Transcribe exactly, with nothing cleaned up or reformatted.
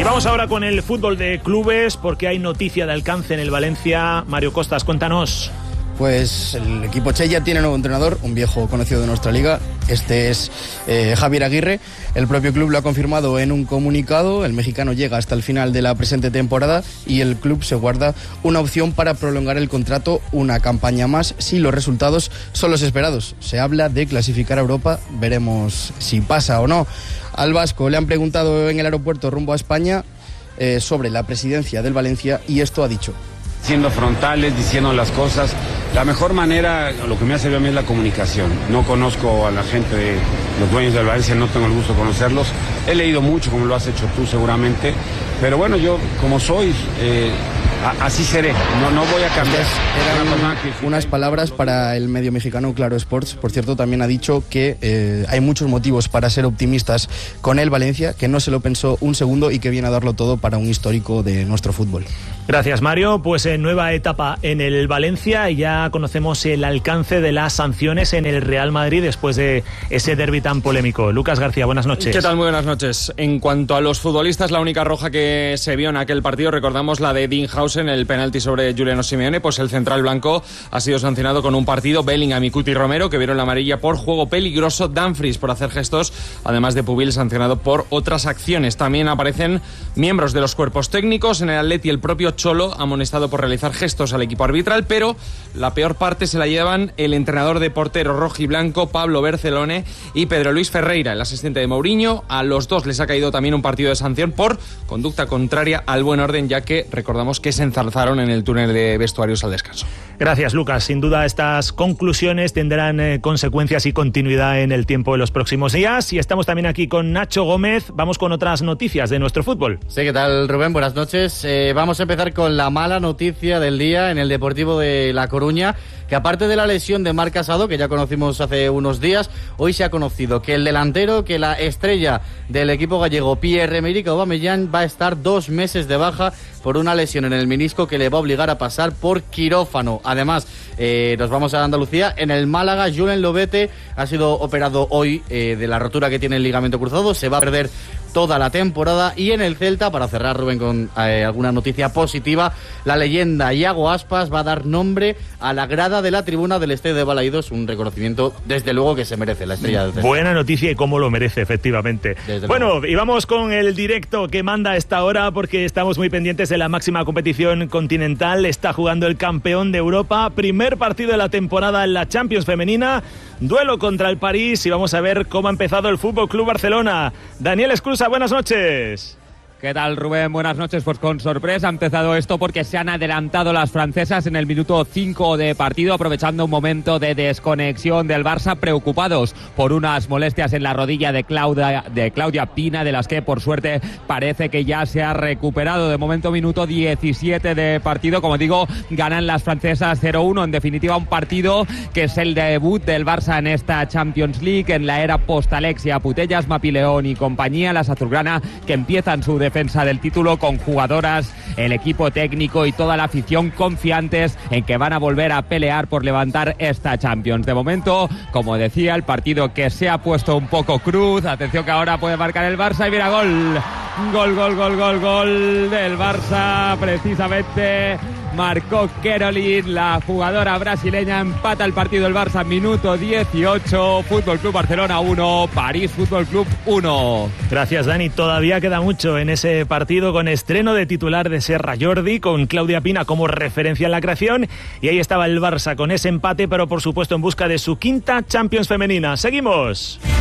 Y vamos ahora con el fútbol de clubes, porque hay noticia de alcance en el Valencia. Mario Costas, cuéntanos. Pues el equipo Che ya tiene nuevo entrenador, un viejo conocido de nuestra liga. Este es eh, Javier Aguirre. El propio club lo ha confirmado en un comunicado. El mexicano llega hasta el final de la presente temporada y el club se guarda una opción para prolongar el contrato una campaña más si los resultados son los esperados. Se habla de clasificar a Europa, veremos si pasa o no. Al vasco le han preguntado en el aeropuerto rumbo a España eh, sobre la presidencia del Valencia y esto ha dicho. Siendo frontales, diciendo las cosas. La mejor manera, lo que me hace bien a mí es la comunicación. No conozco a la gente de los dueños del Valencia, no tengo el gusto de conocerlos. He leído mucho, como lo has hecho tú seguramente. Pero bueno, yo como soy, eh, a, así seré. No, no voy a cambiar. Eran unas palabras para el medio mexicano Claro Sports. Por cierto, también ha dicho que eh, hay muchos motivos para ser optimistas con el Valencia, que no se lo pensó un segundo y que viene a darlo todo para un histórico de nuestro fútbol. Gracias, Mario. Pues en nueva etapa en el Valencia, ya conocemos el alcance de las sanciones en el Real Madrid después de ese derbi tan polémico. Lucas García, buenas noches. ¿Qué tal? Muy buenas noches. En cuanto a los futbolistas, la única roja que se vio en aquel partido, recordamos la de Dinhausen, el penalti sobre Juliano Simeone, pues el central blanco ha sido sancionado con un partido. Bellingham y Cuti Romero, que vieron la amarilla por juego peligroso. Dumfries por hacer gestos, además de Pubil sancionado por otras acciones. También aparecen miembros de los cuerpos técnicos. En el Atleti, el propio Cholo amonestado por realizar gestos al equipo arbitral, pero la peor parte se la llevan el entrenador de portero rojiblanco, Pablo Bercelone, y Pedro Luis Ferreira, el asistente de Mourinho. A los dos les ha caído también un partido de sanción por conducta contraria al buen orden, ya que recordamos que se enzarzaron en el túnel de vestuarios al descanso. Gracias, Lucas. Sin duda estas conclusiones tendrán eh, consecuencias y continuidad en el tiempo de los próximos días. Y estamos también aquí con Nacho Gómez. Vamos con otras noticias de nuestro fútbol. Sí, ¿qué tal, Rubén? Buenas noches. Eh, vamos a empezar con la mala noticia del día en el Deportivo de La Coruña, que aparte de la lesión de Marc Casado, que ya conocimos hace unos días, hoy se ha conocido que el delantero, que la estrella del equipo gallego, Pierre-Emerick Aubameyang, va a estar dos meses de baja por una lesión en el menisco que le va a obligar a pasar por quirófano. Además, eh, nos vamos a Andalucía. En el Málaga, Julen Lobete ha sido operado hoy eh, de la rotura que tiene el ligamento cruzado. Se va a perder toda la temporada. Y en el Celta, para cerrar, Rubén, con eh, alguna noticia positiva, la leyenda Iago Aspas va a dar nombre a la grada de la tribuna del Estadio de Balaídos, un reconocimiento desde luego que se merece la estrella del Celta. Buena noticia y cómo lo merece, efectivamente. Desde bueno, luego. Y vamos con el directo que manda a esta hora, porque estamos muy pendientes de la máxima competición continental. Está jugando el campeón de Europa, primer partido de la temporada en la Champions femenina, duelo contra el París, y vamos a ver cómo ha empezado el Fútbol Club Barcelona. Daniel Esclusa, buenas noches. ¿Qué tal, Rubén? Buenas noches. Pues con sorpresa ha empezado esto porque se han adelantado las francesas en el minuto cinco de partido, aprovechando un momento de desconexión del Barça, preocupados por unas molestias en la rodilla de Claudia, de Claudia Pina, de las que por suerte parece que ya se ha recuperado. De momento, minuto diecisiete de partido. Como digo, ganan las francesas cero uno. En definitiva, un partido que es el debut del Barça en esta Champions League, en la era post-Alexia Putellas, Mapileón y compañía. Las azulgrana que empiezan su defensa defensa del título con jugadoras, el equipo técnico y toda la afición confiantes en que van a volver a pelear por levantar esta Champions. De momento, como decía, el partido que se ha puesto un poco cruz. Atención que ahora puede marcar el Barça y mira, gol. Gol, gol, gol, gol, gol del Barça. Precisamente marcó Caroline, la jugadora brasileña. Empata el partido del Barça, minuto dieciocho. Fútbol Club Barcelona uno, París Fútbol Club uno. Gracias, Dani. Todavía queda mucho en ese partido, con estreno de titular de Serra Jordi, con Claudia Pina como referencia en la creación. Y ahí estaba el Barça con ese empate, pero por supuesto en busca de su quinta Champions femenina. Seguimos.